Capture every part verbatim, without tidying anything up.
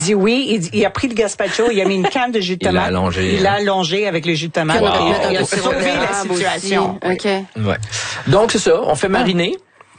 dit oui, il, il a pris le gazpacho, il a mis une canne de jus de tomate. Il l'a allongé. Il l'a allongé avec le jus de tomate. Wow. Il, il a sauvé la situation. OK. Ouais. Donc, c'est ça. On fait mariner.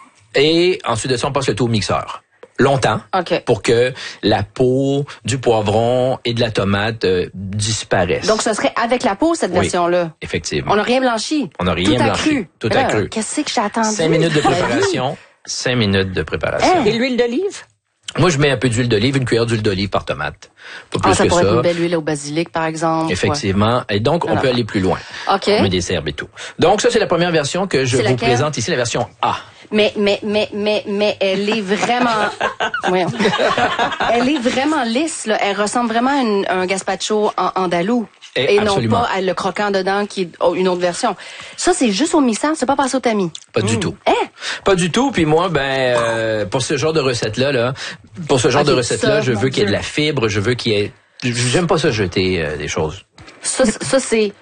Et ensuite de ça, on passe le tout au mixeur. Longtemps. OK. Pour que la peau du poivron et de la tomate euh, disparaissent. Donc, ce serait avec la peau, cette Oui. version-là. Effectivement. On n'a rien blanchi. On n'a rien Tout blanchi. accru. Tout Là, accru. Qu'est-ce que j'ai attendu? Cinq minutes de préparation. Cinq minutes de préparation. Hein? Et l'huile d'olive? Moi, je mets un peu d'huile d'olive, une cuillère d'huile d'olive par tomate. Pas plus Ah, ça que pourrait ça. être une belle huile au basilic, par exemple. Effectivement. Et donc, on Alors. peut aller plus loin. OK. On met des herbes et tout. Donc, ça, c'est la première version que je C'est vous laquelle? présente ici, la version A. Mais, mais, mais, mais, mais, elle est vraiment, Voyons. Elle est vraiment lisse, là. Elle ressemble vraiment à une- un gazpacho en andalou. Et Et, absolument. non pas à le croquant dedans qui est oh, une autre version. Ça, c'est juste au mixeur, c'est pas passé au tamis. Pas du tout. Hein? Pas du tout. Puis moi, ben, euh, pour ce genre de recette-là, là, pour ce genre Ok, de recette-là, ça, je mon veux qu'il y ait de Dieu. la fibre, je veux qu'il y ait... J'aime pas ça jeter euh, des choses. Ça, c- ça c'est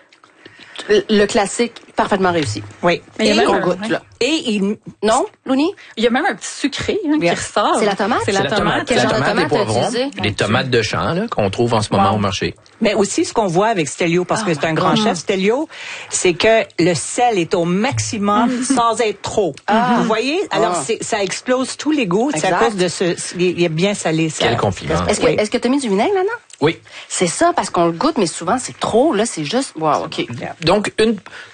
le classique parfaitement réussi. Oui. Mais il y a Et, même qu'on un- goûte, ouais. là. et il, Non, Louni? Il y a même un petit sucré hein, qui Bien. ressort. C'est la tomate? C'est la, tomate. Quel la genre de tomate, tomate les poivrons, t'as utilisé? les tomates de champ là, qu'on trouve en ce moment Wow. au marché. mais aussi ce qu'on voit avec Stelio, parce que c'est un grand chef, Stelio, c'est que le sel est au maximum sans être trop. Vous voyez? Alors, Ah. c'est, ça explose tous les goûts. C'est à Exact. cause de ce, il est bien salé, ça. Quel compliment. Est-ce que, Oui. est-ce que t'as mis du vinaigre là-dedans? Oui. C'est ça, parce qu'on le goûte, mais souvent c'est trop, là, c'est juste, wow, OK. Donc, une,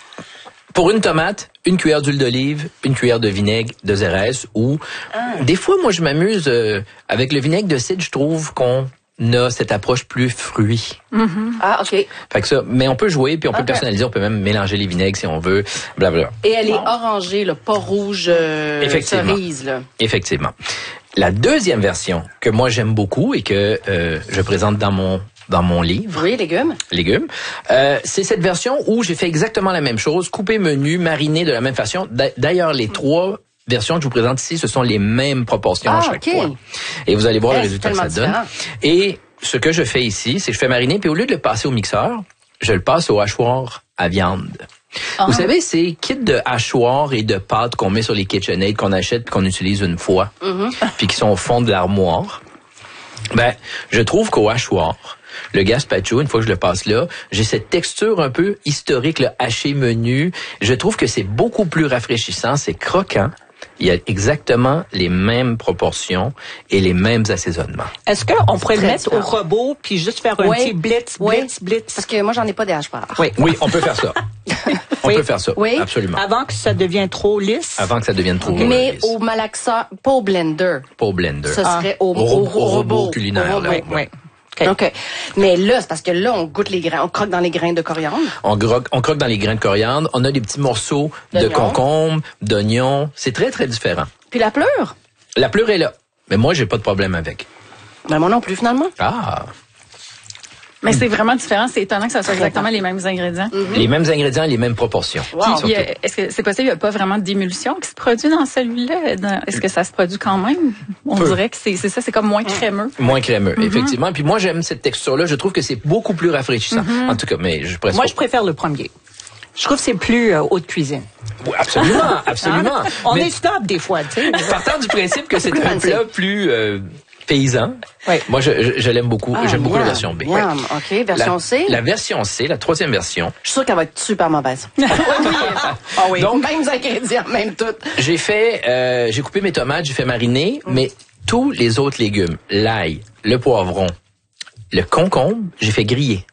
pour une tomate, une cuillère d'huile d'olive, une cuillère de vinaigre de Xérès ou des fois, moi, je m'amuse euh, avec le vinaigre de cidre. Je trouve qu'on a cette approche plus fruit. Ah, OK. Et Fait que ça, mais on peut jouer puis on peut Ok. personnaliser, on peut même mélanger les vinaigres si on veut, blablabla. elle est orangée, là, pas rouge euh, Effectivement. cerise, là. Effectivement. La deuxième version que moi j'aime beaucoup et que euh, je présente dans mon dans mon livre Oui, légumes. légumes, euh, c'est cette version où j'ai fait exactement la même chose, coupé menu, mariné de la même façon. D'a- D'ailleurs, les trois versions que je vous présente ici, ce sont les mêmes proportions Ah, à chaque ok. fois. Et vous allez voir Eh, le c'est résultat que ça tellement donne. différent. Et ce que je fais ici, c'est que je fais mariner, puis au lieu de le passer au mixeur, je le passe au hachoir à viande. Vous savez, ces kits de hachoir et de pâtes qu'on met sur les KitchenAid, qu'on achète puis qu'on utilise une fois, puis qui sont au fond de l'armoire. Ben, je trouve qu'au hachoir, le gazpacho, une fois que je le passe là, j'ai cette texture un peu historique, le haché menu. Je trouve que c'est beaucoup plus rafraîchissant, c'est croquant. Il y a exactement les mêmes proportions et les mêmes assaisonnements. Est-ce qu'on pourrait le Très mettre au différent. robot puis juste faire un Oui. petit blitz, Oui. blitz, blitz? Parce que moi, j'en ai pas des hachoirs. Oui. Oui, on peut faire ça. On Oui. peut faire ça, Oui. absolument. Avant que ça devienne trop lisse. Avant que ça devienne trop Mais lisse. au malaxeur, pas au blender. Pas au blender. Ce serait au, Au ro- au robot culinaire, Au là. robot. Oui, oui. OK. OK. Mais là, c'est parce que là, on goûte les grains, on croque dans les grains de coriandre. On croque, on croque dans les grains de coriandre. On a des petits morceaux de D'oignon. concombre, d'oignon. C'est très, très différent. Puis la pleure. La pleure est là. Mais moi, j'ai pas de problème avec. Ben moi non plus, finalement. Ah! Mais c'est vraiment différent. C'est étonnant que ça soit Très exactement bon. les mêmes ingrédients. Les mêmes ingrédients, les mêmes proportions. Wow. Puis, Surtout. il y a- est-ce que c'est possible, il n'y a pas vraiment d'émulsion qui se produit dans celui-là? Dans- Est-ce que ça se produit quand même? On Peu. dirait que c'est c'est ça, c'est comme moins crémeux. Moins crémeux, effectivement. Puis moi, j'aime cette texture-là. Je trouve que c'est beaucoup plus rafraîchissant. En tout cas, mais je préfère. Moi, je préfère le premier. Je trouve que c'est plus euh, haute cuisine. Oui, absolument, absolument. Hein? On Mais est snob des fois, tu sais. partant du principe que c'est Plus un fancy. plat plus euh, paysan, Oui. moi, je, je, je l'aime beaucoup. Ah, J'aime beaucoup yum, la version B. yum. OK, version La, C. la version C, la troisième version, Je suis sûre qu'elle va être super mauvaise. Ah oui. Donc- Mêmes ingrédients, même tout. j'ai fait, euh, j'ai coupé mes tomates, j'ai fait mariner, mais tous les autres légumes, l'ail, le poivron, le concombre, j'ai fait griller.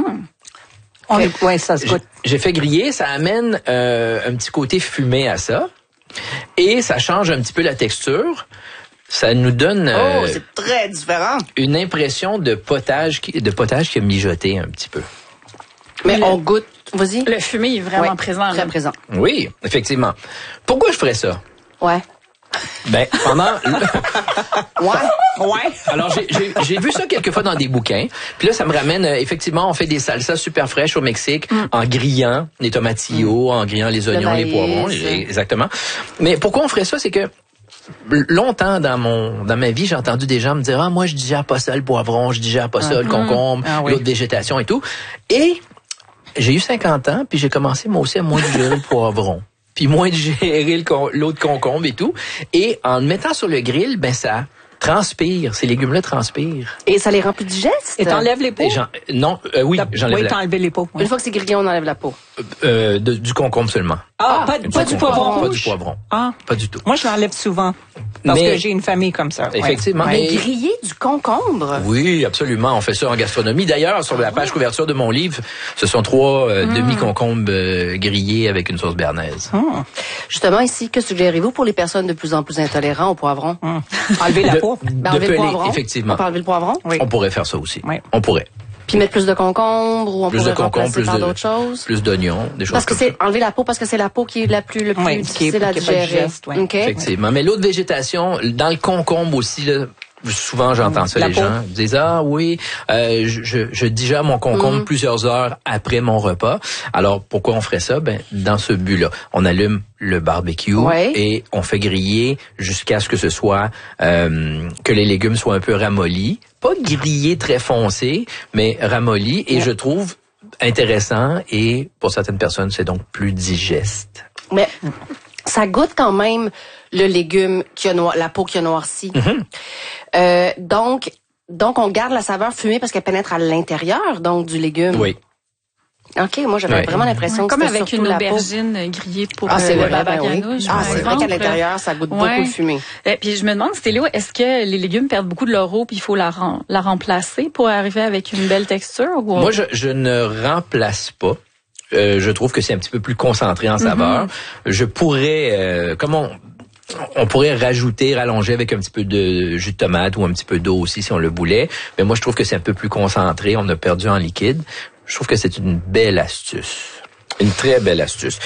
On est, ouais, ça se J'ai goûte. j'ai fait griller, ça amène euh, un petit côté fumé à ça, et ça change un petit peu la texture. Ça nous donne euh, Oh, c'est très différent. une impression de potage, qui, de potage qui a mijoté un petit peu. Mais Le- on goûte. Vas-y. Le fumé est vraiment Ouais, présent. Très là. présent. Oui, effectivement. Pourquoi je ferais ça? Ouais. Ben, pendant... Ouais. Ouais. Alors, j'ai- j'ai j'ai vu ça quelques fois dans des bouquins. Puis là, ça me ramène, euh, effectivement, on fait des salsas super fraîches au Mexique en grillant les tomatillos, en grillant les oignons, les maïs. poivrons. les- Exactement. Mais pourquoi on ferait ça? C'est que longtemps dans mon dans ma vie, j'ai entendu des gens me dire « Ah, moi, je digère pas ça, le poivron, je digère pas ça, le concombre, Ah oui. l'autre végétation et tout. » Et j'ai eu cinquante ans, puis j'ai commencé, moi aussi, à moins digérer le poivron. Puis moins digérer le con- l'autre concombre et tout. Et en le mettant sur le grill, ben ça transpirent. Ces légumes-là transpirent. Et ça les rend plus digestes? Et t'enlèves les peaux? Et j'en- non, euh, oui, j'enlève Oui, la, t'as enlevé les peaux. oui. Une fois que c'est grillé, on enlève la peau. euh, de- du concombre seulement. Ah, Ah, pas, Du pas du concombre. poivron Pas rouge? du poivron. Ah. Pas du tout. Moi, je l'enlève souvent. Parce Mais- que j'ai une famille comme ça. ouais. Effectivement. Ouais. Mais Et- griller du concombre? Oui, absolument. On fait ça en gastronomie. D'ailleurs, sur la page couverture de mon livre, ce sont trois euh, demi-concombres euh, grillés avec une sauce béarnaise. Hum, Justement, ici, que suggérez-vous pour les personnes de plus en plus intolérantes au poivron? hum. Enlever la De- peau. Ben, de enlever le peler, poivron. effectivement. On peut enlever le poivron? Oui. On pourrait faire ça aussi. Oui. On pourrait. Puis mettre plus de concombre ou on Plus pourrait de concombre, remplacer plus par de d'autres choses? plus d'oignons, des choses Parce que comme c'est enlever la peau parce que c'est la peau qui est la plus le plus Oui, qui est- difficile à qui est pas digérer. digeste, oui. OK. ça. Effectivement. Mais l'autre végétation, dans le concombre aussi, là, souvent j'entends ça, La les peau. gens disent ah oui, euh, je, je, je digère mon concombre Mm. plusieurs heures après mon repas. Alors pourquoi on ferait ça? Ben dans ce but-là, on allume le barbecue Ouais. et on fait griller jusqu'à ce que ce soit euh, que les légumes soient un peu ramollis, pas grillés très foncés, mais ramollis. Et Ouais. je trouve intéressant et pour certaines personnes c'est donc plus digeste. Mais ça goûte quand même le légume qui a noir, la peau qui a noirci. Mm-hmm. Euh, donc, donc on garde la saveur fumée parce qu'elle pénètre à l'intérieur donc du légume. Oui. Ok, moi j'avais Ouais. vraiment l'impression que Comme c'était avec surtout une la peau. aubergine grillée pour Ah, c'est euh, vrai, la ben oui. baganouche, Ah, par c'est vrai exemple. qu'à l'intérieur, ça goûte Ouais. beaucoup le fumé. Et puis je me demande, Stéléo, est-ce que les légumes perdent beaucoup de leur eau puis il faut la, rem- la remplacer pour arriver avec une belle texture? Ou... Moi, je, je ne remplace pas. Euh, je trouve que c'est un petit peu plus concentré en saveur. Je pourrais, euh, comme on, on pourrait rajouter, rallonger avec un petit peu de jus de tomate ou un petit peu d'eau aussi si on le voulait. Mais moi, je trouve que c'est un peu plus concentré. On a perdu en liquide. Je trouve que c'est une belle astuce. Une très belle astuce.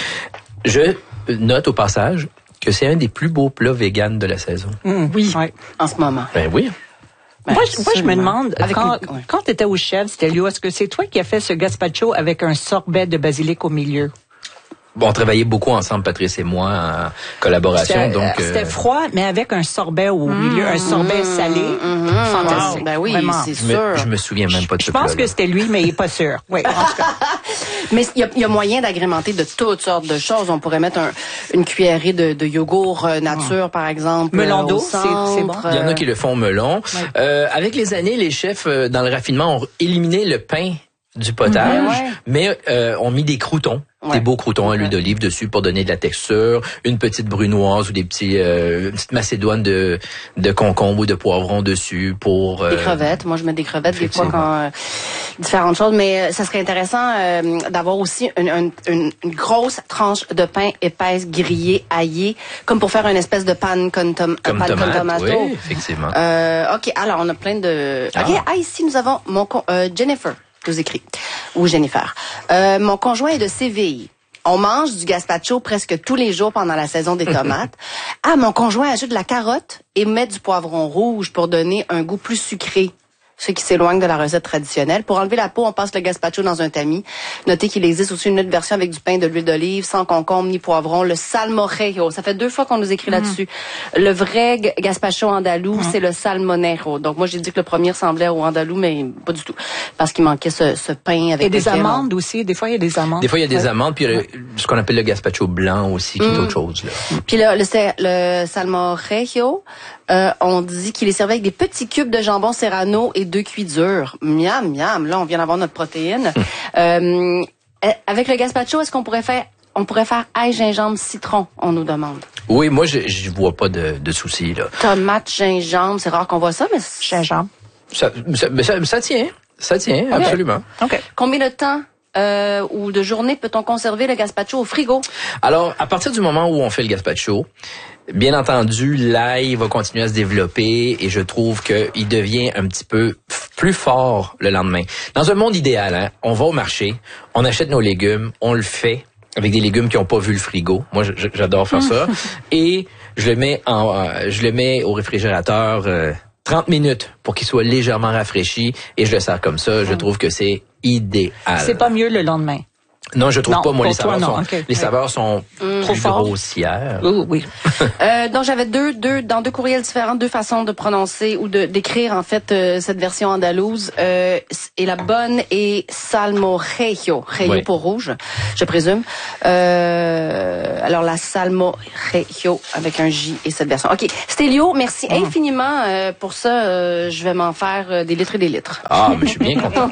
Je note au passage que c'est un des plus beaux plats véganes de la saison. Hum, Oui. ouais. En ce moment. Ben oui. Ben, Moi, je- moi, je me absolument. demande, Avec quand, une- ouais. quand tu étais au chef, Stelio, est-ce que c'est toi qui as fait ce gazpacho avec un sorbet de basilic au milieu? Bon, on travaillait beaucoup ensemble, Patrice et moi, en collaboration. C'était Donc, euh, c'était froid, mais avec un sorbet au milieu, un sorbet salé. Fantastique. Ben oui, Vraiment. c'est je me, sûr. je me souviens même pas de ce Je pense plat-là. que c'était lui, mais il est pas sûr. Oui, en tout cas. Mais il y a, il y a moyen d'agrémenter de toutes sortes de choses. On pourrait mettre un, une cuillerée de, de yogourt euh, nature, par exemple. Melon euh, d'eau, au c'est- c'est bon. centre, Il y en a euh, qui le font melon. Euh, avec les années, les chefs, euh, dans le raffinement, ont éliminé le pain du potage, Ouais, ouais. mais euh, ont mis des croûtons, Ouais. des beaux croûtons à l'huile d'olive dessus pour donner de la texture, une petite brunoise ou des petits, euh, une petite macédoine de, de concombre ou de poivron dessus pour... euh, Des crevettes. Moi, je mets des crevettes des fois effectivement. quand euh, différentes choses. Mais euh, ça serait intéressant euh, d'avoir aussi une, une, une, une grosse tranche de pain épaisse grillée, aillée, comme pour faire une espèce de pan con, tom Comme pan con tomate, tomato. oui, effectivement. Euh, ok, alors on a plein de. Ah. Ok, ah ici nous avons mon con... euh, Jennifer nous écrit ou Jennifer. Euh, mon conjoint est de Séville. On mange du gazpacho presque tous les jours pendant la saison des tomates. Ah, mon conjoint ajoute de la carotte et met du poivron rouge pour donner un goût plus sucré. Ceux qui s'éloignent de la recette traditionnelle. Pour enlever la peau, on passe le gazpacho dans un tamis. Notez qu'il existe aussi une autre version avec du pain, de l'huile d'olive, sans concombre ni poivron, le salmorejo. Ça fait deux fois qu'on nous écrit là-dessus. Le vrai g- gazpacho andalou, c'est le salmonero. Donc moi, j'ai dit que le premier ressemblait au andalou, mais pas du tout. Parce qu'il manquait ce, ce pain avec Et des lequel on- amandes aussi. Des fois, il y a des amandes. Des fois, il y a des amandes, puis il y a le- ce qu'on appelle le gazpacho blanc aussi, qui est autre chose. Là. Puis le, le, sa- le salmorejo, euh, on dit qu'il est servi avec des petits cubes de jambon serrano et deux cuits durs. Miam, miam. Là, on vient d'avoir notre protéine. euh, euh, avec le gazpacho, est-ce qu'on pourrait faire, on pourrait faire ail, gingembre, citron, on nous demande. Oui, moi, je je vois pas de, de souci. Là. Tomate, gingembre, c'est rare qu'on voit ça, mais c'est- Gingembre. Ça, ça, mais ça, ça tient, ça tient, absolument. OK. combien de temps euh, ou de journée peut-on conserver le gazpacho au frigo? Alors, à partir du moment où on fait le gazpacho, bien entendu, l'ail va continuer à se développer et je trouve qu'il devient un petit peu f- plus fort le lendemain. Dans un monde idéal, hein, on va au marché, on achète nos légumes, on le fait avec des légumes qui n'ont pas vu le frigo. Moi, je- je- j'adore faire ça. Et je le mets en, euh, je le mets au réfrigérateur euh, trente minutes pour qu'il soit légèrement rafraîchi et je le sers comme ça. Je trouve que c'est idéal. C'est pas mieux le lendemain. Non, je trouve non, pas, moi, les toi, saveurs non. sont, Okay. les saveurs sont mmh. plus grossières. Oui, oui. euh, donc, j'avais deux, deux, dans deux courriels différents, deux façons de prononcer ou de, d'écrire, en fait, euh, cette version andalouse. Euh, et la bonne est salmorejo. Rejo oui. pour rouge, je présume. Euh, alors, la salmorejo avec un J et cette version. OK. Stélio, merci mmh. infiniment euh, pour ça. Euh, je vais m'en faire euh, des litres et des litres. Ah, mais je suis bien content.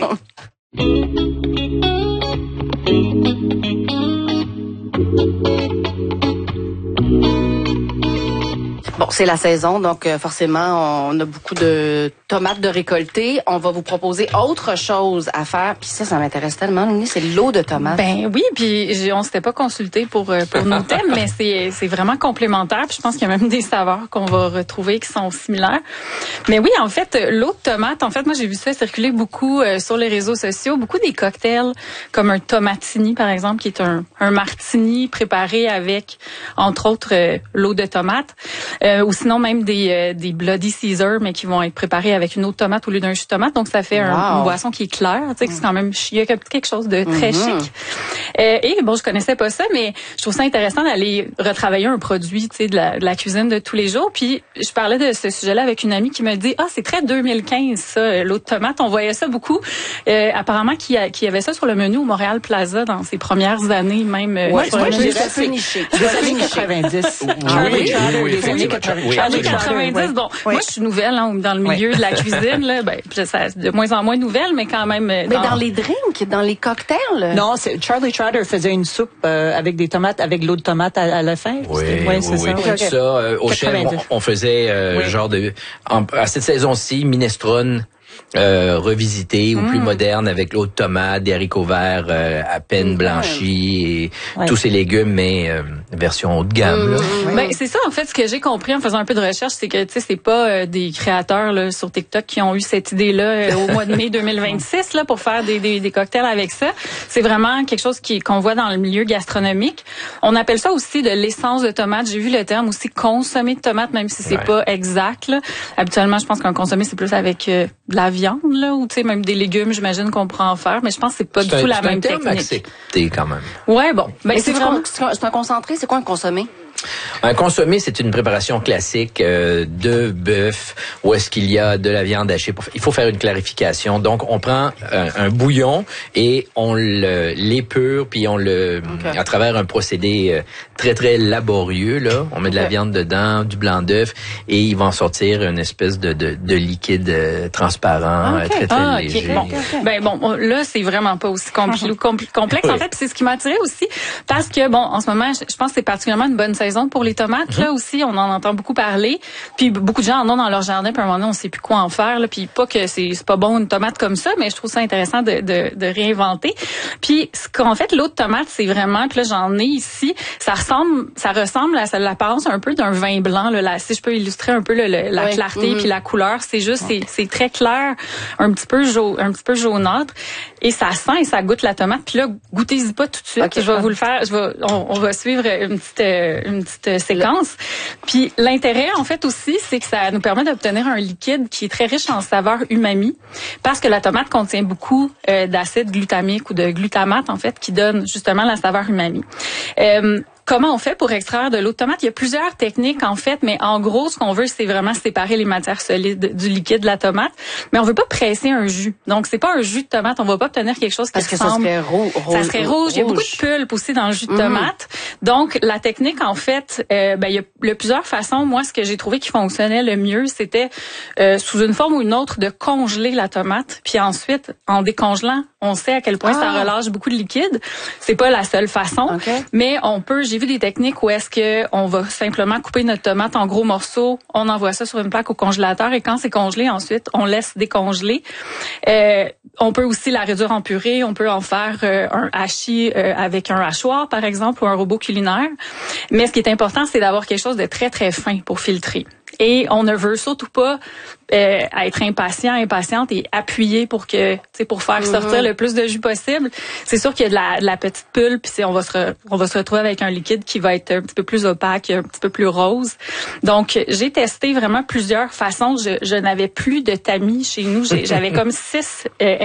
Bon, c'est la saison, donc euh, forcément, on a beaucoup de tomates de récolter. On va vous proposer autre chose à faire. Puis ça, ça m'intéresse tellement, Louis, c'est l'eau de tomate. Ben oui, puis on s'était pas consulté pour pour nos thèmes, mais c'est c'est vraiment complémentaire. Puis je pense qu'il y a même des saveurs qu'on va retrouver qui sont similaires. Mais oui, en fait, l'eau de tomate, en fait, moi j'ai vu ça circuler beaucoup euh, sur les réseaux sociaux, beaucoup des cocktails comme un tomatini par exemple, qui est un un martini préparé avec entre autres euh, l'eau de tomate. Euh, ou sinon même des euh, des Bloody Caesar, mais qui vont être préparés avec une eau de tomate au lieu d'un jus de tomate. Donc ça fait un, wow. une boisson qui est claire. Tu sais, que c'est quand même il y a quelque chose de très mm-hmm. chic. Euh, et bon, je connaissais pas ça, mais je trouve ça intéressant d'aller retravailler un produit, tu sais, de la, de la cuisine de tous les jours. Puis je parlais de ce sujet-là avec une amie qui me dit ah c'est très deux mille quinze ça, l'eau de tomate. On voyait ça beaucoup. Euh, apparemment qu'il y, y avait ça sur le menu au Montréal Plaza dans ses premières années même. Ouais, moi je dirais c'est niché. Des années quatre-vingt-dix. Oui, oui, des années quatre-vingt-dix. Années quatre-vingt-dix. Bon, oui. Moi, je suis nouvelle hein, dans le milieu oui. de la cuisine. Là, ben, ça, de moins en moins nouvelle, mais quand même. Mais dans, dans les drinks, dans les cocktails. Non, c'est, Charlie Trotter faisait une soupe euh, avec des tomates, avec l'eau de tomate à, à la fin. Oui, oui, oui, c'est oui. ça. Oui. Okay. Ça, euh, au chef, on, on faisait euh, oui. genre de, en, à cette saison-ci, minestrone. Euh, revisité ou mmh. plus moderne avec l'eau de tomate, des haricots verts euh, à peine mmh. blanchis et ouais. tous ces légumes, mais euh, version haut de gamme. Mmh. Là. Mmh. Ben, c'est ça, en fait, ce que j'ai compris en faisant un peu de recherche, c'est que tu sais, c'est pas euh, des créateurs là, sur TikTok qui ont eu cette idée-là euh, au mois de mai deux mille vingt-six là, pour faire des, des, des cocktails avec ça. C'est vraiment quelque chose qui, qu'on voit dans le milieu gastronomique. On appelle ça aussi de l'essence de tomate. J'ai vu le terme aussi consommé de tomate, même si c'est ouais. pas exact. Là. Habituellement, je pense qu'un consommé, c'est plus avec euh, de la viande, là, ou tu sais, même des légumes, j'imagine qu'on pourra en faire, mais je pense que c'est pas c'est du un, tout la même technique. C'est un terme accepté quand même. Ouais, bon. Ben, mais c'est, c'est, vraiment... c'est un concentré, c'est quoi un consommé? Un consommé, c'est une préparation classique euh, de bœuf où est-ce qu'il y a de la viande hachée. Il faut faire une clarification. Donc, on prend un, un bouillon et on le, l'épure, puis on le, okay. à travers un procédé euh, très, très laborieux, là. On met de la okay. viande dedans, du blanc d'œuf, et il va en sortir une espèce de, de, de liquide euh, transparent, okay. très, très ah, léger. Okay. Bon. Okay. Ben bon, là, c'est vraiment pas aussi compl- compl- complexe. Oui. En fait, c'est ce qui m'a attiré aussi, parce que, bon, en ce moment, je, je pense que c'est particulièrement une bonne saison pour les tomates. Mm-hmm. Là aussi, on en entend beaucoup parler. Puis beaucoup de gens en ont dans leur jardin, puis à un moment donné, on sait plus quoi en faire. Là. Puis pas que c'est, c'est pas bon une tomate comme ça, mais je trouve ça intéressant de, de, de réinventer. Puis ce qu'en fait, l'eau de tomate, c'est vraiment, puis là, j'en ai ici, ça ressemble, ça ressemble à ça, l'apparence un peu d'un vin blanc. Là, là, si je peux illustrer un peu le, le, la oui. clarté mm-hmm. puis la couleur, c'est juste, c'est, c'est très clair, un petit peu jaune, un petit peu jaunâtre, et ça sent et ça goûte la tomate. Puis là, goûtez-y pas tout de suite. Okay. Je vais vous le faire. Je vais, on, on va suivre une petite, une petite séquence. Puis l'intérêt, en fait, aussi, c'est que ça nous permet d'obtenir un liquide qui est très riche en saveurs umami, parce que la tomate contient beaucoup euh, d'acide glutamique ou de glutamate, en fait, qui donne justement la saveur umami. Euh, Comment on fait pour extraire de l'eau de tomate? Il y a plusieurs techniques, en fait, mais en gros, ce qu'on veut, c'est vraiment séparer les matières solides du liquide de la tomate. Mais on veut pas presser un jus. Donc, c'est pas un jus de tomate. On va pas obtenir quelque chose qui Parce ressemble... que ça serait, ro- ro- ça serait rouge. rouge. Il y a beaucoup de pulpe aussi dans le jus de mm-hmm. tomate. Donc, la technique, en fait, euh, ben, il y a, il y a plusieurs façons. Moi, ce que j'ai trouvé qui fonctionnait le mieux, c'était euh, sous une forme ou une autre de congeler la tomate. Puis ensuite, en décongelant, on sait à quel point ah. ça relâche beaucoup de liquide. C'est pas la seule façon. Okay. Mais on peut... J'ai vu des techniques où est-ce que on va simplement couper notre tomate en gros morceaux, on envoie ça sur une plaque au congélateur et quand c'est congelé, ensuite, on laisse décongeler. Euh, on peut aussi la réduire en purée, on peut en faire euh, un hachis euh, avec un hachoir, par exemple, ou un robot culinaire. Mais ce qui est important, c'est d'avoir quelque chose de très, très fin pour filtrer. Et on ne veut surtout pas euh, être impatient, impatiente et appuyer pour que, tu sais, pour faire sortir mm-hmm. le plus de jus possible. C'est sûr qu'il y a de la, de la petite pulpe, puis on va se, re, on va se retrouver avec un liquide qui va être un petit peu plus opaque, un petit peu plus rose. Donc, j'ai testé vraiment plusieurs façons. Je, je n'avais plus de tamis chez nous. J'ai, j'avais comme six euh, ex,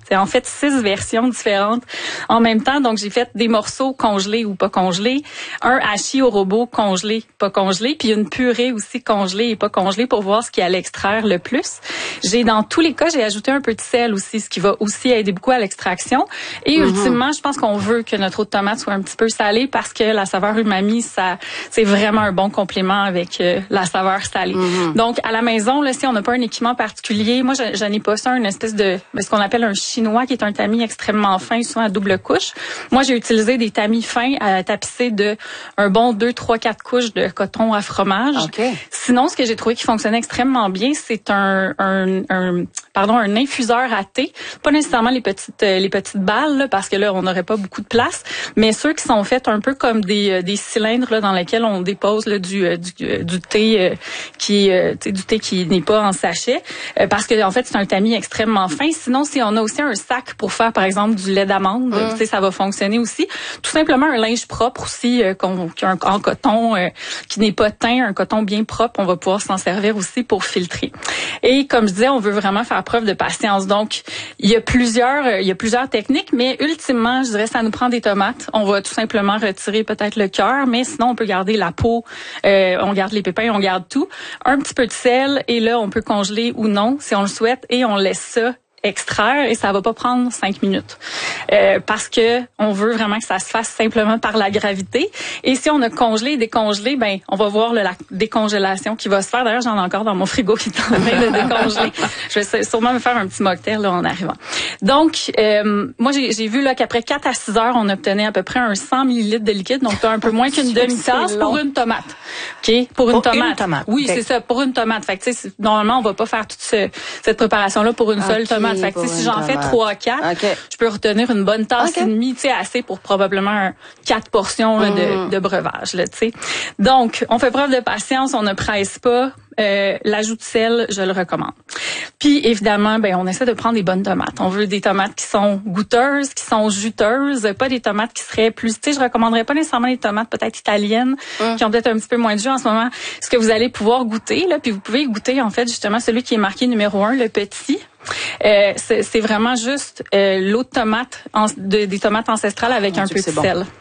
C'était en fait six versions différentes en même temps. Donc, j'ai fait des morceaux congelés ou pas congelés, un hachis au robot congelé, pas congelé, puis une purée aussi congelée et pas congelée pour voir ce qui allait extraire le plus. J'ai, dans tous les cas, j'ai ajouté un peu de sel aussi, ce qui va aussi aider beaucoup à l'extraction. Et mm-hmm. ultimement, je pense qu'on veut que notre eau de tomate soit un petit peu salée parce que la saveur umami, ça, c'est vraiment un bon complément avec euh, la saveur salée. Mm-hmm. Donc, à la maison, là, si on n'a pas un équipement particulier, moi, je, je n'ai pas ça, une espèce de, ce qu'on appelle un chinois, qui est un tamis extrêmement fin, souvent à double couche. Moi, j'ai utilisé des tamis fins à tapisser de un bon deux, trois, quatre couches de coton à fromage. Okay. Sinon, ce que j'ai trouvé qui fonctionnait extrêmement bien, c'est un, un, un, pardon, un infuseur à thé. Pas nécessairement les petites, les petites balles, là, parce que là, on n'aurait pas beaucoup de place, mais ceux qui sont faits un peu comme des, des cylindres, là, dans lesquels on dépose, là, du, du, du thé, euh, qui, euh, du thé qui n'est pas en sachet, euh, parce que, en fait, c'est un tamis extrêmement fin. Sinon, si on a aussi un sac pour faire, par exemple, du lait d'amande, mmh. tu sais, ça va fonctionner aussi. Tout simplement, un linge propre aussi, euh, qu'on, qu'un, en coton, euh, qui n'est pas teint, un coton bien propre, on va pouvoir s'en servir aussi pour filtrer. Et comme je disais, on veut vraiment faire preuve de patience. Donc, il y a plusieurs, euh, il y a plusieurs techniques, mais ultimement, je dirais, ça nous prend des tomates. On va tout simplement retirer peut-être le cœur, mais sinon, on peut garder la peau, euh, on garde les pépins, on garde tout. Un petit peu de sel, et là, on peut congeler ou non, si on le souhaite, et on laisse ça extraire, et ça va pas prendre cinq minutes, euh, parce que on veut vraiment que ça se fasse simplement par la gravité. Et si on a congelé et décongelé, ben on va voir le, la décongélation qui va se faire. D'ailleurs, j'en ai encore dans mon frigo qui est en train de décongeler. Je vais sûrement me faire un petit mocktail là en arrivant. Donc, euh, moi j'ai, j'ai vu là qu'après quatre à six heures, on obtenait à peu près un cent millilitres de liquide, donc un peu moins qu'une demi-tasse pour une tomate. Ok, pour une pour tomate. Une tomate. Oui, okay. C'est ça, pour une tomate. Fait que tu sais, normalement, on va pas faire toute ce, cette préparation là pour une okay. seule tomate. Fait que, si j'en fais trois, quatre, okay. je peux retenir une bonne tasse okay. et demie, tu sais, assez pour probablement un, quatre portions là, de, mm. de breuvage, là, tu sais. Donc, on fait preuve de patience, on ne presse pas. Euh, l'ajout de sel, je le recommande. Puis, évidemment, ben, on essaie de prendre des bonnes tomates. On veut des tomates qui sont goûteuses, qui sont juteuses, pas des tomates qui seraient plus, tu sais, je recommanderais pas nécessairement les tomates peut-être italiennes, mm. qui ont peut-être un petit peu moins de jus en ce moment. Ce que vous allez pouvoir goûter, là, puis vous pouvez goûter, en fait, justement, celui qui est marqué numéro un, le petit. Euh, c'est, c'est vraiment juste euh, l'eau de tomate, en, de, des tomates ancestrales avec Mon un Dieu, peu de bon. sel.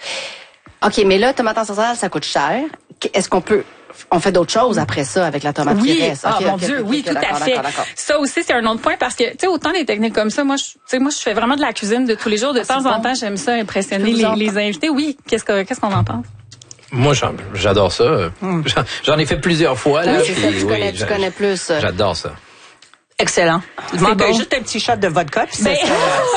OK, mais là, tomate ancestrale, ça coûte cher. Est-ce qu'on peut... On fait d'autres choses après ça avec la tomate oui. qui reste. Ah, okay, mon okay, Dieu, okay, oui, okay, tout à fait. D'accord, d'accord. Ça aussi, c'est un autre point parce que, tu sais, autant des techniques comme ça, moi, je, tu sais, moi, je fais vraiment de la cuisine de tous les jours. De ah, temps en bon. temps, j'aime ça impressionner les, les invités. Oui, qu'est-ce que, qu'est-ce qu'on en pense? Moi, j'en, j'adore ça. Mm. J'en, j'en ai fait plusieurs fois. Là, oui, c'est ça, tu, oui, connais, tu connais plus. J'adore ça. Excellent. Il manque bon. juste un petit shot de vodka. Puis ben,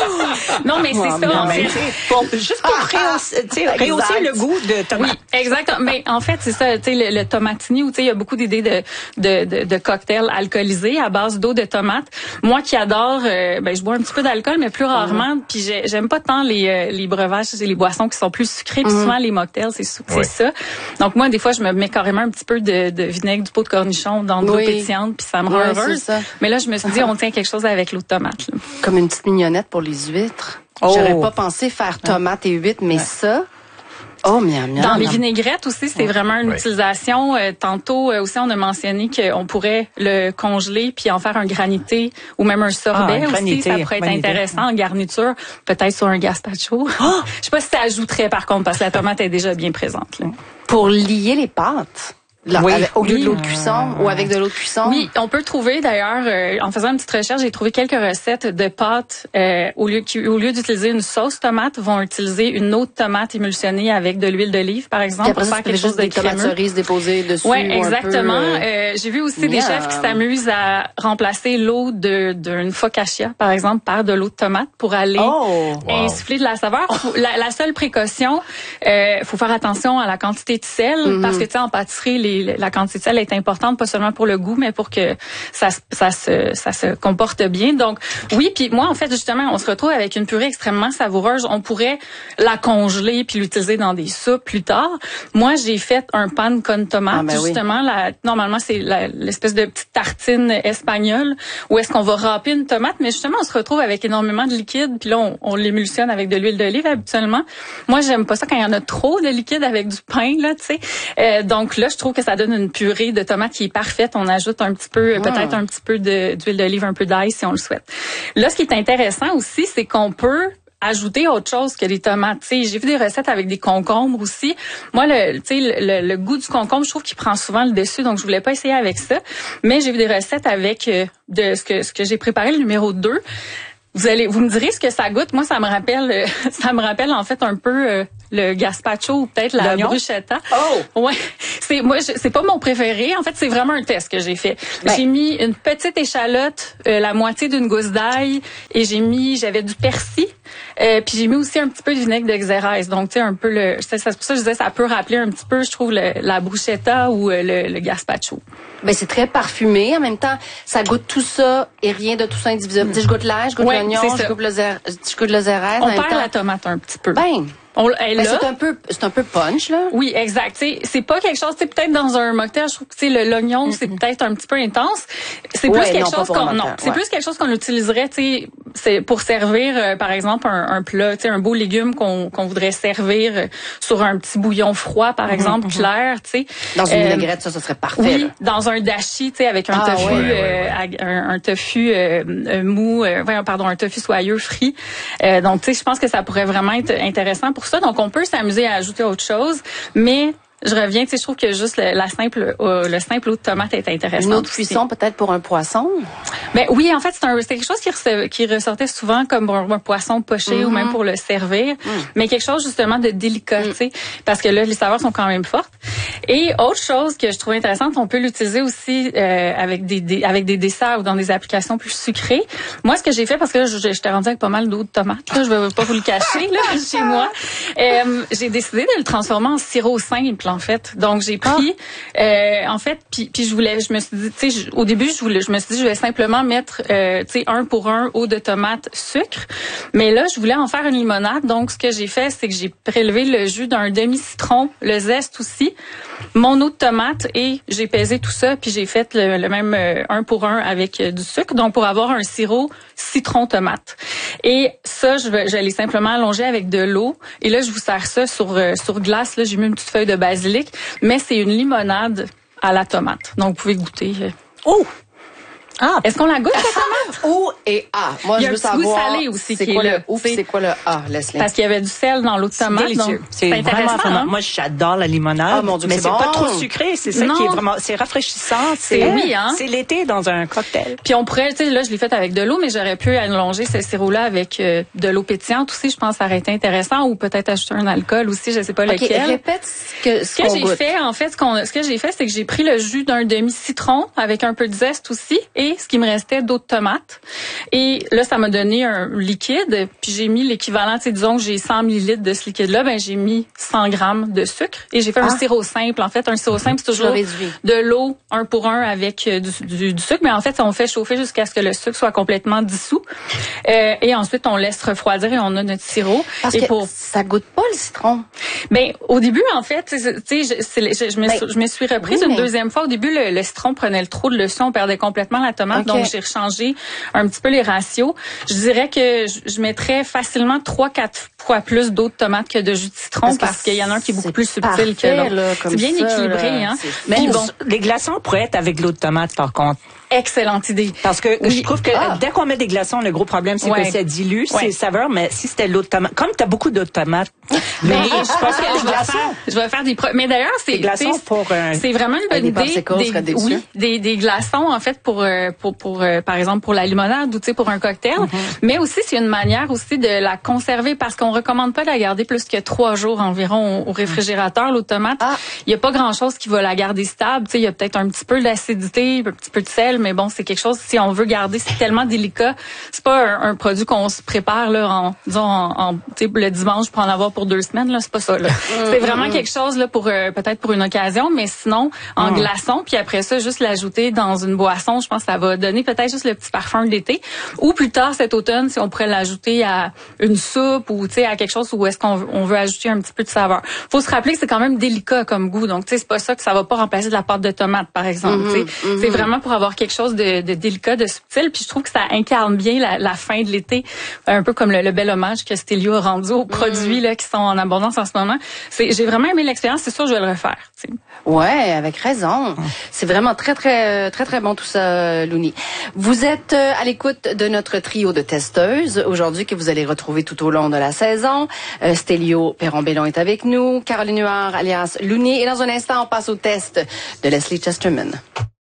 ça, non, mais c'est ouais, ça. Non, mais pour, juste pour rehausser, rehausser le goût de tomate. Oui, exactement. Mais en fait, c'est ça. Tu sais, le, le tomatini, où tu sais, il y a beaucoup d'idées de, de, de, de cocktails alcoolisés à base d'eau de tomate. Moi, qui adore, euh, ben je bois un petit peu d'alcool, mais plus rarement. Mm. Puis j'aime pas tant les, euh, les breuvages, c'est les boissons qui sont plus sucrées. Puis mm. souvent les mocktails, c'est, c'est oui. ça. Donc moi, des fois, je me mets carrément un petit peu de, de vinaigre, du pot de cornichon dans de l'eau oui. pétillante, puis ça me rend oui, heureuse. Mais là, je me suis dit, on tient quelque chose avec l'eau de tomate. Là. Comme une petite mignonnette pour les huîtres. Oh. J'aurais pas pensé faire tomate et huîtres, mais ouais. ça... Oh, miam, miam. Dans les vinaigrettes aussi, c'est ouais. vraiment une ouais. utilisation. Euh, tantôt euh, aussi, on a mentionné qu'on pourrait le congeler puis en faire un granité ou même un sorbet ah, un aussi. Ça pourrait être granité. intéressant en garniture, peut-être sur un gazpacho. Oh! Je sais pas si ça ajouterait par contre, parce que la tomate est déjà bien présente. Là. Pour lier les pâtes. Là, oui, avec, au lieu oui. de l'eau de cuisson ou avec de l'eau de cuisson? Oui, on peut trouver d'ailleurs, euh, en faisant une petite recherche, j'ai trouvé quelques recettes de pâtes, euh, au lieu qui, au lieu d'utiliser une sauce tomate, vont utiliser une eau de tomate émulsionnée avec de l'huile d'olive, par exemple, après, pour faire quelque chose de des tomates cerises déposées dessus. Oui, exactement. Un peu, euh... Euh, j'ai vu aussi yeah. des chefs qui s'amusent à remplacer l'eau de d'une focaccia, par exemple, par de l'eau de tomate pour aller oh, wow. insuffler de la saveur. La, la seule précaution, euh, faut faire attention à la quantité de sel, mm-hmm. parce que tu sais, en pâtisserie, les, la quantité de sel est importante, pas seulement pour le goût, mais pour que ça, ça, se, ça se comporte bien. Donc, oui, puis moi, en fait, justement, on se retrouve avec une purée extrêmement savoureuse. On pourrait la congeler puis l'utiliser dans des soupes plus tard. Moi, j'ai fait un pan con tomate, ah, ben justement. Oui. La, normalement, c'est la, l'espèce de petite tartine espagnole où est-ce qu'on va râper une tomate, mais justement, on se retrouve avec énormément de liquide, puis là, on, on l'émulsionne avec de l'huile d'olive habituellement. Moi, j'aime pas ça quand il y en a trop de liquide avec du pain, là, tu sais. Euh, donc là, je trouve que ça donne une purée de tomates qui est parfaite. On ajoute un petit peu, mmh. peut-être un petit peu de, d'huile d'olive, un peu d'ail si on le souhaite. Là, ce qui est intéressant aussi, c'est qu'on peut ajouter autre chose que les tomates. T'sais, j'ai vu des recettes avec des concombres aussi. Moi, le, t'sais, le, le, le goût du concombre, je trouve qu'il prend souvent le dessus, donc je voulais pas essayer avec ça. Mais j'ai vu des recettes avec euh, de ce que ce que j'ai préparé, le numéro deux. Vous allez, vous me direz ce que ça goûte. Moi, ça me rappelle, euh, ça me rappelle en fait un peu euh, le gazpacho ou peut-être la L'oignon? bruschetta. Oh, ouais. C'est moi, je, c'est pas mon préféré. En fait, c'est vraiment un test que j'ai fait. Ben. J'ai mis une petite échalote, euh, la moitié d'une gousse d'ail, et j'ai mis, j'avais du persil. Euh, puis j'ai mis aussi un petit peu de vinaigre de xérès. Donc, tu sais, un peu le... C'est pour ça que je disais, ça peut rappeler un petit peu, je trouve, le, la bruschetta ou euh, le, le gazpacho. Ben c'est très parfumé. En même temps, ça goûte tout ça et rien de tout ça individuel. Mm. Je goûte l'ail, je goûte ouais, l'oignon, je goûte le xérès. Je goûte le xérès. On perd la tomate un petit peu. Ben... On, elle ben, là, c'est un peu, c'est un peu punch, là. Oui, exact. T'sais, c'est pas quelque chose, c'est peut-être dans un mocktail, je trouve que c'est le l'oignon, mm-hmm. c'est peut-être un petit peu intense. C'est plus ouais, quelque non, chose qu'on, non, c'est ouais. plus quelque chose qu'on utiliserait, tu sais, c'est pour servir, euh, par exemple, un, un plat, tu sais, un beau légume qu'on, qu'on voudrait servir euh, sur un petit bouillon froid, par exemple, mm-hmm. clair, tu sais. Dans une euh, vinaigrette, ça, ça serait parfait. Oui, là. Dans un dashi, tu sais, avec un ah, tofu, ouais, ouais, ouais. Euh, un, un tofu euh, euh, mou, euh, ouais, pardon, un tofu soyeux frit. Euh, donc, tu sais, je pense que ça pourrait vraiment être intéressant pour ça. Donc, on peut s'amuser à ajouter autre chose, mais je reviens, tu sais, je trouve que juste le, la simple, euh, le simple eau de tomate est intéressant. Une autre cuisson peut-être pour un poisson. Ben oui, en fait, c'est, un, c'est quelque chose qui, rece, qui ressortait souvent comme un, un poisson poché mm-hmm. ou même pour le servir, mm. mais quelque chose justement de délicat, mm. tu sais, parce que là, les saveurs sont quand même fortes. Et autre chose que je trouve intéressante, on peut l'utiliser aussi euh, avec des, des avec des desserts ou dans des applications plus sucrées. Moi, ce que j'ai fait, parce que là, je, j'étais rendue avec pas mal d'eau de tomate, là, je vais pas vous le cacher là chez moi, euh, j'ai décidé de le transformer en sirop simple. En fait, donc j'ai pris, ah. euh, en fait, puis puis je voulais, je me suis dit, tu sais, au début, je voulais, je me suis dit, je vais simplement mettre, euh, tu sais, un pour un eau de tomate, sucre, mais là, je voulais en faire une limonade. Donc, ce que j'ai fait, c'est que j'ai prélevé le jus d'un demi-citron, le zeste aussi, mon eau de tomate et j'ai pesé tout ça, puis j'ai fait le, le même euh, un pour un avec euh, du sucre, donc pour avoir un sirop citron-tomate. Et ça, je vais, j'allais simplement allonger avec de l'eau. Et là, je vous sers ça sur euh, sur glace. Là, j'ai mis une petite feuille de basilic, mais c'est une limonade à la tomate. Donc, vous pouvez goûter. Oh! Ah, est-ce qu'on la goûte, la tomate? O et A. Moi, il y a je veux un petit goût savoir. salé aussi c'est qui quoi est le là. O, c'est quoi le A, Leslie? Parce qu'il y avait du sel dans l'eau de tomate. C'est donc c'est, c'est vraiment, vraiment. Hein? Moi, j'adore la limonade. Ah, mon Dieu, mais c'est, c'est bon. pas trop sucré. C'est ça non. qui est vraiment, c'est rafraîchissant. C'est, c'est oui, hein. C'est l'été dans un cocktail. Puis on pourrait, tu sais, là, je l'ai fait avec de l'eau, mais j'aurais pu allonger ce sirop-là avec euh, de l'eau pétillante aussi. Je pense que ça aurait été intéressant, ou peut-être ajouter un alcool aussi. Je sais pas okay, lequel. Répète ce que, ce, ce que qu'on j'ai goûte. fait, en fait, ce, qu'on, ce que j'ai fait, c'est que j'ai pris le jus d'un demi-citron avec un peu de zeste aussi, et ce qui me restait d'eau de tomate. Et là, ça m'a donné un liquide, puis j'ai mis l'équivalent, tu sais, disons que j'ai cent millilitres de ce liquide-là, ben j'ai mis cent grammes de sucre et j'ai fait ah. un sirop simple. En fait, un sirop simple, c'est toujours de l'eau un pour un avec du, du, du sucre, mais en fait, on fait chauffer jusqu'à ce que le sucre soit complètement dissous. Euh, et ensuite, on laisse refroidir et on a notre sirop. Parce et que pour... ça goûte pas le citron. Ben au début, en fait, tu sais, je, je, je, me, ben, je me suis reprise oui, une mais... deuxième fois. Au début, le, le citron prenait le trop de leçon, on perdait complètement la tomate, okay. donc j'ai rechangé un petit peu les ratios. Je dirais que je, je mettrais facilement trois quatre fois plus d'eau de tomate que de jus de citron parce, parce qu'il y en a un qui est beaucoup plus subtil que l'autre. C'est bien ça, équilibré, là, hein. Mais bon, les glaçons pourraient être avec de l'eau de tomate, par contre. Excellente idée. Parce que oui. je trouve que ah. dès qu'on met des glaçons, le gros problème, c'est ouais. que ça dilue ouais. ses saveurs. Mais si c'était l'eau de tomate, comme t'as beaucoup d'eau de tomate, mais je pense que je vais faire, je vais faire des. Pro... Mais d'ailleurs, c'est des glaçons pour. Euh, c'est vraiment une bonne des idée. Des, oui, des, des glaçons en fait pour pour pour euh, par exemple pour la limonade ou tu sais pour un cocktail. Mm-hmm. Mais aussi c'est une manière aussi de la conserver parce qu'on recommande pas de la garder plus que trois jours environ au, au réfrigérateur. L'eau de tomate, ah. il y a pas grand chose qui va la garder stable. Tu sais, il y a peut-être un petit peu d'acidité, un petit peu de sel. Mais bon, c'est quelque chose, si on veut garder, c'est tellement délicat. C'est pas un, un produit qu'on se prépare, là, en, disons, en, en le dimanche pour en avoir pour deux semaines, là. C'est pas ça, là. C'est vraiment quelque chose, là, pour, euh, peut-être pour une occasion, mais sinon, en mm. glaçon, puis après ça, juste l'ajouter dans une boisson, je pense que ça va donner peut-être juste le petit parfum de l'été. Ou plus tard, cet automne, si on pourrait l'ajouter à une soupe ou, tu sais, à quelque chose où est-ce qu'on on veut ajouter un petit peu de saveur. Faut se rappeler que c'est quand même délicat comme goût. Donc, tu sais, c'est pas ça que ça va pas remplacer de la pâte de tomate, par exemple, mm-hmm, tu sais. Mm-hmm. C'est vraiment pour avoir quelque quelque chose de, de délicat, de subtil. Puis je trouve que ça incarne bien la, la fin de l'été, un peu comme le, le bel hommage que Stelio a rendu aux produits mm. là qui sont en abondance en ce moment. C'est, j'ai vraiment aimé l'expérience. C'est sûr, je vais le refaire. T'sais. Ouais, avec raison. C'est vraiment très, très, très, très bon tout ça, Louni. Vous êtes à l'écoute de notre trio de testeuses aujourd'hui que vous allez retrouver tout au long de la saison. Euh, Stelio Perron-Bellon est avec nous, Caroline Huard alias Louni. Et dans un instant, on passe au test de Leslie Chesterman.